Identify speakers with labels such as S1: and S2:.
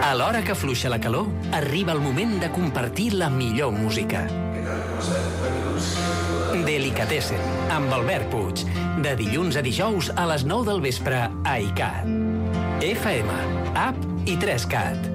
S1: A l'hora que afluixa la calor, arriba el moment de compartir la millor música. Delicatessen, amb Albert Puig. De dilluns a dijous a les 9 del vespre a ICAT. FM, app i 3CAT.